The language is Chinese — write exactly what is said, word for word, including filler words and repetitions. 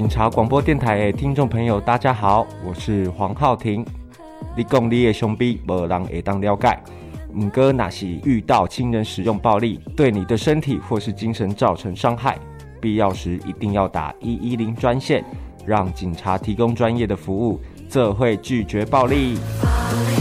警察广播电台的听众朋友，大家好，我是黄浩庭。你讲你的兄弟，没人会当了解。不过，若是遇到亲人使用暴力，对你的身体或是精神造成伤害，必要时一定要打一一零专线，让警察提供专业的服务，这会拒绝暴力。